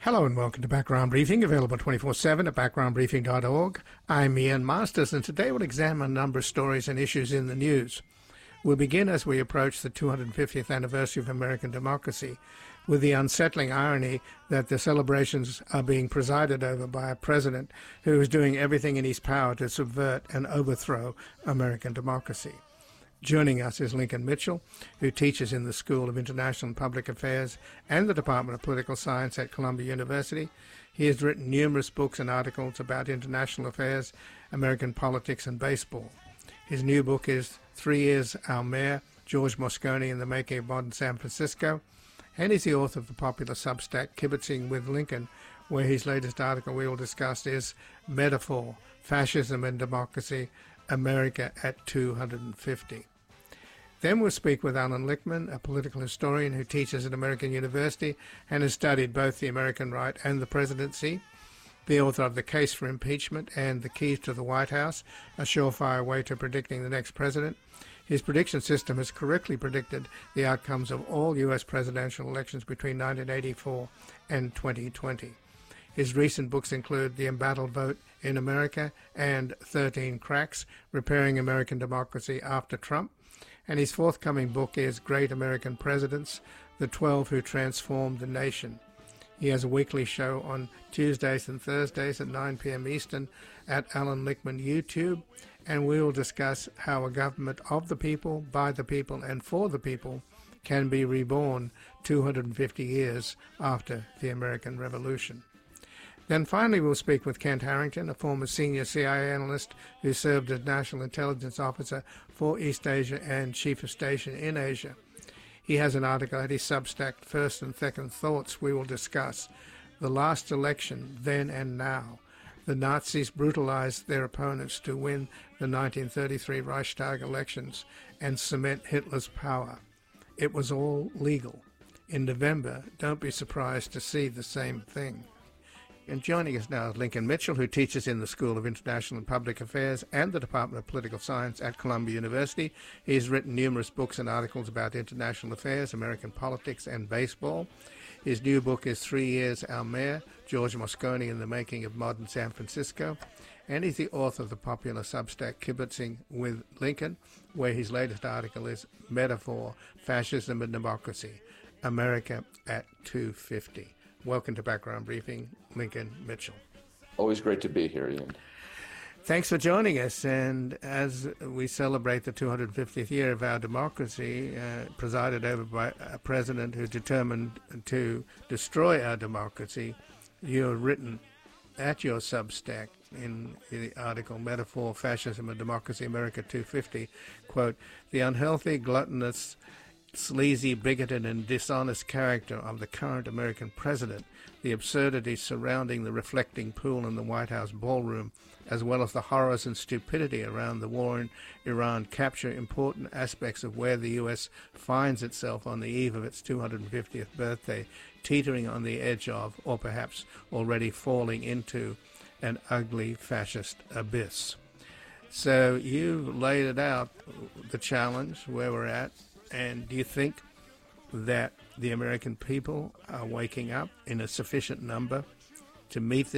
Hello and welcome to Background Briefing, available 24/7 at backgroundbriefing.org. I'm Ian Masters, and today we'll examine a number of stories and issues in the news. We'll begin as we approach the 250th anniversary of American democracy, with the unsettling irony that the celebrations are being presided over by a president who is doing everything in his power to subvert and overthrow American democracy. Joining us is Lincoln Mitchell, who teaches in the School of International and Public Affairs and the Department of Political Science at Columbia University. He has written numerous books and articles about international affairs, American politics, and baseball. His new book is 3 Years Our Mayor, George Moscone in the Making of Modern San Francisco, and he's the author of the popular Substack Kibitzing with Lincoln, where his latest article we will discuss is Metaphor, Fascism and Democracy, America at 250. Then we'll speak with Alan Lichtman, a political historian who teaches at American University and has studied both the American right and the presidency, the author of The Case for Impeachment and The Keys to the White House, a surefire way to predicting the next president. His prediction system has correctly predicted the outcomes of all U.S. presidential elections between 1984 and 2020. His recent books include The Embattled Vote in America and 13 Cracks, Repairing American Democracy After Trump. And his forthcoming book is Great American Presidents, The 12 Who Transformed the Nation. He has a weekly show on Tuesdays and Thursdays at 9 p.m. Eastern at Alan Lichtman YouTube, and we will discuss how a government of the people, by the people, and for the people can be reborn 250 years after the American Revolution. Then finally we'll speak with Kent Harrington, a former senior CIA analyst who served as National Intelligence Officer for East Asia and Chief of Station in Asia. He has an article at his Substack, First and Second Thoughts. We will discuss the last election, then and now. The Nazis brutalized their opponents to win the 1933 Reichstag elections and cement Hitler's power. It was all legal. In November, don't be surprised to see the same thing. And joining us now is Lincoln Mitchell, who teaches in the School of International and Public Affairs and the Department of Political Science at Columbia University. He has written numerous books and articles about international affairs, American politics, and baseball. His new book is 3 Years Our Mayor, George Moscone in the Making of Modern San Francisco. And he's the author of the popular Substack Kibitzing with Lincoln, where his latest article is Metaphor, Fascism and Democracy, America at 250. Welcome to Background Briefing, Lincoln Mitchell. Always great to be here, Ian. Thanks for joining us. And as we celebrate the 250th year of our democracy, presided over by a president who determined to destroy our democracy, you've written at your Substack in the article Metaphor, Fascism and Democracy, America 250, quote, the unhealthy, gluttonous, sleazy, bigoted, and dishonest character of the current American president, the absurdities surrounding the reflecting pool in the White House ballroom, as well as the horrors and stupidity around the war in Iran, capture important aspects of where the U.S. finds itself on the eve of its 250th birthday, teetering on the edge of, or perhaps already falling into, an ugly fascist abyss. So you've laid it out, the challenge, where we're at. And do you think that the American people are waking up in a sufficient number to meet